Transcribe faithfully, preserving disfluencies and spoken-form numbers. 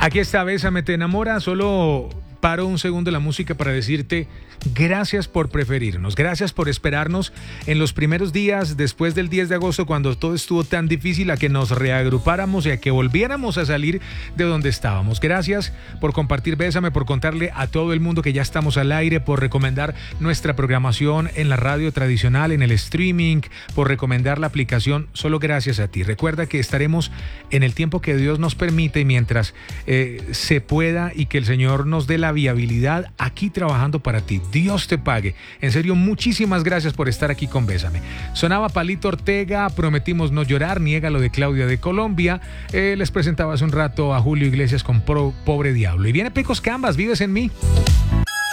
Aquí está Bésame te enamora. Solo paro un segundo la música para decirte gracias por preferirnos, gracias por esperarnos en los primeros días después del diez de agosto, cuando todo estuvo tan difícil, a que nos reagrupáramos y a que volviéramos a salir de donde estábamos. Gracias por compartir Bésame, por contarle a todo el mundo que ya estamos al aire, por recomendar nuestra programación en la radio tradicional, en el streaming, por recomendar la aplicación. Solo gracias a ti. Recuerda que estaremos en el tiempo que Dios nos permite y mientras eh, se pueda, y que el Señor nos dé la viabilidad, aquí trabajando para ti. Dios te pague. En serio, muchísimas gracias por estar aquí con Bésame. Sonaba Palito Ortega, Prometimos no llorar, Niégalo, de Claudia de Colombia. Eh, les presentaba hace un rato a Julio Iglesias con Pro, Pobre Diablo. Y viene Pecos Cambas, Vives en mí.